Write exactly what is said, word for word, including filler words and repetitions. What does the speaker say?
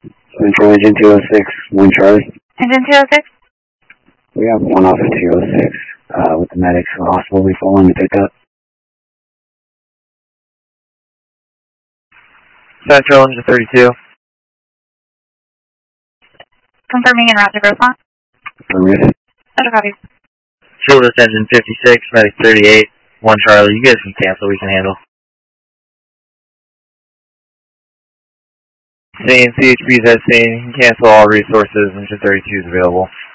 Central Engine two oh six, one Charlie. Engine two oh six? We have one off of two oh six, uh, with the medics for the hospital we fall in to pick up. Central Engine thirty-two. Confirming en route to Grossmont. Affirmative. Roger, copy. Childress Engine fifty-six, medic thirty-eight, one Charlie. You guys can cancel, we can handle. Seeing C H P's at scene, you can cancel all resources, Engine thirty-two is available.